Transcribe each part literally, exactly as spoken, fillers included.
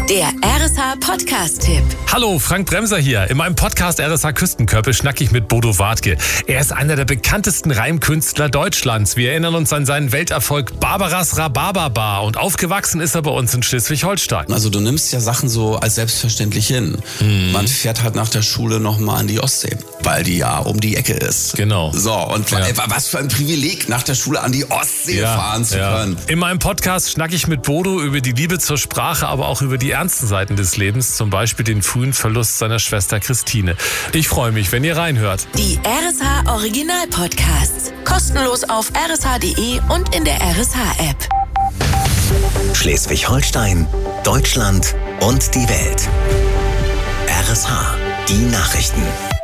Der R S H-Podcast-Tipp. Hallo, Frank Bremser hier. In meinem Podcast R S H Küstenkörper schnacke ich mit Bodo Wartke. Er ist einer der bekanntesten Reimkünstler Deutschlands. Wir erinnern uns an seinen Welterfolg Barbaras Rhabarberbar und aufgewachsen ist er bei uns in Schleswig-Holstein. Also du nimmst ja Sachen so als selbstverständlich hin. Hm. Man fährt halt nach der Schule nochmal an die Ostsee, weil die ja um die Ecke ist. Genau. So, und ja. was für ein Privileg, nach der Schule an die Ostsee ja, fahren zu ja. können. In meinem Podcast schnacke ich mit Bodo über die Liebe zur Sprache, aber auch über die ernsten Seiten des Lebens, zum Beispiel den frühen Verlust seiner Schwester Christine. Ich freue mich, wenn ihr reinhört. Die R S H Original Podcasts. Kostenlos auf r s h punkt d e und in der R S H-App. Schleswig-Holstein, Deutschland und die Welt. R S H, die Nachrichten.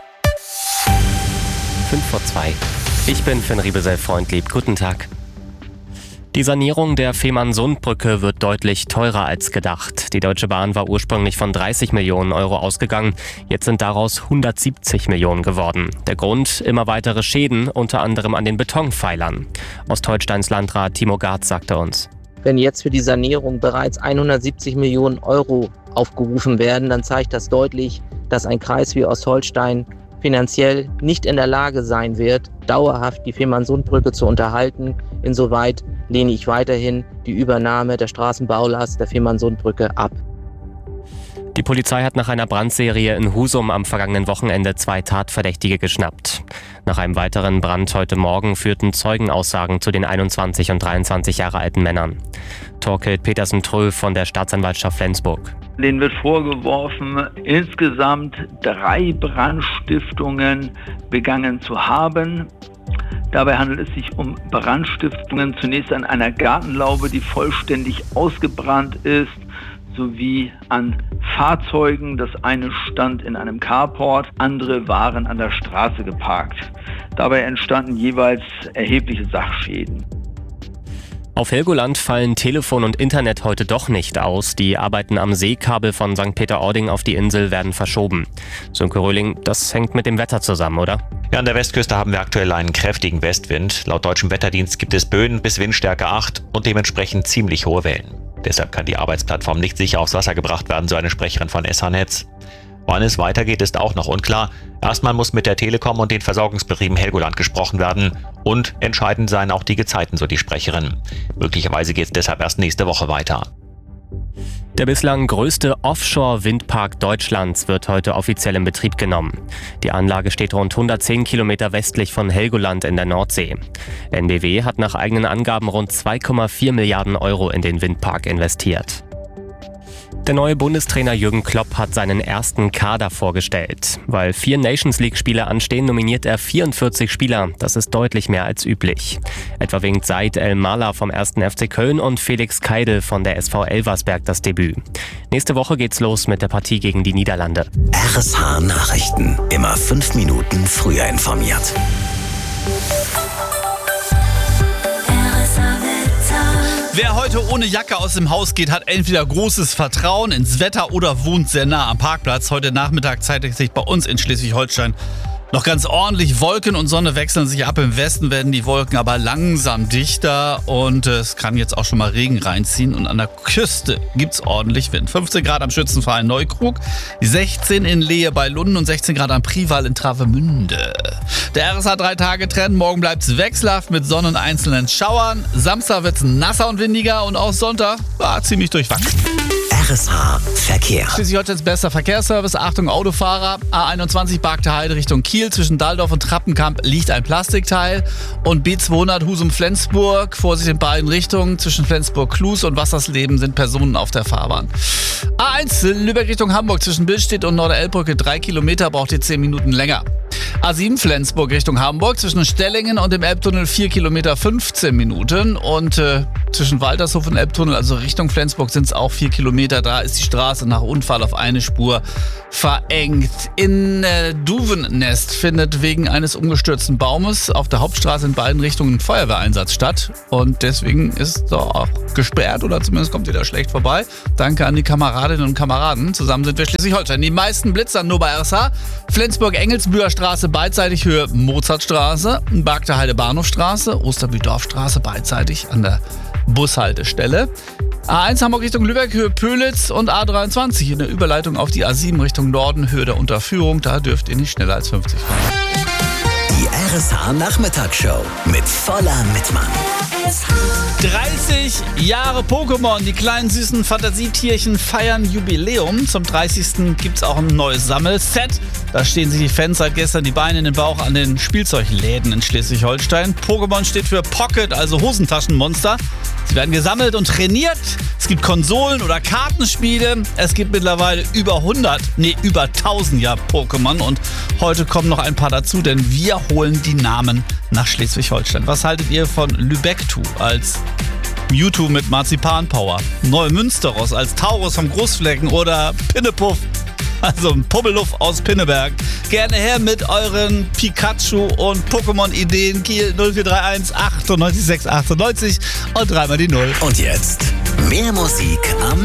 fünf vor zwei. Ich bin Finn Riebesell-Freundlieb. Guten Tag. Die Sanierung der Fehmarnsundbrücke wird deutlich teurer als gedacht. Die Deutsche Bahn war ursprünglich von dreißig Millionen Euro ausgegangen. Jetzt sind daraus hundertsiebzig Millionen geworden. Der Grund: immer weitere Schäden, unter anderem an den Betonpfeilern. Ostholsteins Landrat Timo Garz sagte uns: Wenn jetzt für die Sanierung bereits hundertsiebzig Millionen Euro aufgerufen werden, dann zeigt das deutlich, dass ein Kreis wie Ostholstein finanziell nicht in der Lage sein wird, dauerhaft die Fehmarnsundbrücke zu unterhalten. Insoweit lehne ich weiterhin die Übernahme der Straßenbaulast der Fehmarnsundbrücke ab. Die Polizei hat nach einer Brandserie in Husum am vergangenen Wochenende zwei Tatverdächtige geschnappt. Nach einem weiteren Brand heute Morgen führten Zeugenaussagen zu den einundzwanzig und dreiundzwanzig Jahre alten Männern. Torkild Petersen-Tröll von der Staatsanwaltschaft Flensburg. Denen wird vorgeworfen, insgesamt drei Brandstiftungen begangen zu haben. Dabei handelt es sich um Brandstiftungen zunächst an einer Gartenlaube, die vollständig ausgebrannt ist, sowie an Fahrzeugen. Das eine stand in einem Carport, andere waren an der Straße geparkt. Dabei entstanden jeweils erhebliche Sachschäden. Auf Helgoland fallen Telefon und Internet heute doch nicht aus. Die Arbeiten am Seekabel von Sankt Peter-Ording auf die Insel werden verschoben. Sönke Röhling, das hängt mit dem Wetter zusammen, oder? Ja, an der Westküste haben wir aktuell einen kräftigen Westwind. Laut deutschem Wetterdienst gibt es Böen bis Windstärke acht und dementsprechend ziemlich hohe Wellen. Deshalb kann die Arbeitsplattform nicht sicher aufs Wasser gebracht werden, so eine Sprecherin von S H-Netz. Wann es weitergeht, ist auch noch unklar. Erstmal muss mit der Telekom und den Versorgungsbetrieben Helgoland gesprochen werden. Und entscheidend seien auch die Gezeiten, so die Sprecherin. Möglicherweise geht es deshalb erst nächste Woche weiter. Der bislang größte Offshore-Windpark Deutschlands wird heute offiziell in Betrieb genommen. Die Anlage steht rund hundertzehn Kilometer westlich von Helgoland in der Nordsee. N B W hat nach eigenen Angaben rund zwei Komma vier Milliarden Euro in den Windpark investiert. Der neue Bundestrainer Jürgen Klopp hat seinen ersten Kader vorgestellt. Weil vier Nations-League-Spiele anstehen, nominiert er vierundvierzig Spieler. Das ist deutlich mehr als üblich. Etwa winkt Said El-Mala vom ersten F C Köln und Felix Keidel von der S V Elversberg das Debüt. Nächste Woche geht's los mit der Partie gegen die Niederlande. R S H Nachrichten. Immer fünf Minuten früher informiert. Wer heute ohne Jacke aus dem Haus geht, hat entweder großes Vertrauen ins Wetter oder wohnt sehr nah am Parkplatz. Heute Nachmittag zeitigt sich bei uns in Schleswig-Holstein noch ganz ordentlich. Wolken und Sonne wechseln sich ab. Im Westen werden die Wolken aber langsam dichter und es kann jetzt auch schon mal Regen reinziehen. Und an der Küste gibt's ordentlich Wind. fünfzehn Grad am Schützenverein Neukrug, sechzehn in Lehe bei Lunden und sechzehn Grad am Prival in Travemünde. Der R S H drei Tage Trend. Morgen bleibt's wechselhaft mit Sonne und einzelnen Schauern. Samstag wird's nasser und windiger und auch Sonntag war ziemlich durchwachsen. R S H Verkehr. Schleswig-Holsteins bester Verkehrsservice. Achtung Autofahrer. A einundzwanzig Barkte Heide Richtung Kiel. Zwischen Daldorf und Trappenkamp liegt ein Plastikteil. Und B zweihundert Husum-Flensburg. Vorsicht in beiden Richtungen. Zwischen Flensburg-Klus und Wassersleben sind Personen auf der Fahrbahn. A eins Lübeck Richtung Hamburg. Zwischen Billstedt und Norderelbbrücke drei Kilometer. Braucht ihr zehn Minuten länger. A sieben Flensburg Richtung Hamburg. Zwischen Stellingen und dem Elbtunnel vier Kilometer fünfzehn Minuten. Und äh, zwischen Waltershof und Elbtunnel, also Richtung Flensburg, sind es auch vier Kilometer. Da ist die Straße nach Unfall auf eine Spur verengt. In äh, Duvennest findet wegen eines umgestürzten Baumes auf der Hauptstraße in beiden Richtungen ein Feuerwehreinsatz statt. Und deswegen ist da auch gesperrt oder zumindest kommt ihr da schlecht vorbei. Danke an die Kameradinnen und Kameraden. Zusammen sind wir Schleswig-Holstein. Die meisten Blitzer nur bei R S H. Flensburg-Engelsbüher Straße beidseitig Höhe Mozartstraße. Barkte Heide Bahnhofstraße. Osterbühl Dorfstraße beidseitig an der Bushaltestelle. A eins Hamburg Richtung Lübeck, Höhe Pölitz und A dreiundzwanzig in der Überleitung auf die A sieben Richtung Norden, Höhe der Unterführung. Da dürft ihr nicht schneller als fünfzig fahren. Die R S H Nachmittagsshow mit voller Mitmann. dreißig Jahre Pokémon. Die kleinen süßen Fantasietierchen feiern Jubiläum. Zum dreißigsten gibt's auch ein neues Sammelset. Da stehen sich die Fans seit gestern die Beine in den Bauch an den Spielzeugläden in Schleswig-Holstein. Pokémon steht für Pocket, also Hosentaschenmonster. Sie werden gesammelt und trainiert. Es gibt Konsolen oder Kartenspiele. Es gibt mittlerweile über hundert, nee, über tausend ja Pokémon. Und heute kommen noch ein paar dazu, denn wir holen die Namen nach Schleswig-Holstein. Was haltet ihr von Lübecktu als Mewtwo mit Marzipan-Power? Neumünsteros als Taurus vom Großflecken oder Pinnepuff, also ein Pummeluff aus Pinneberg. Gerne her mit euren Pikachu und Pokémon-Ideen. Kiel null vier drei eins achtundneunzig sechs achtundneunzig und dreimal die Null. Und jetzt mehr Musik am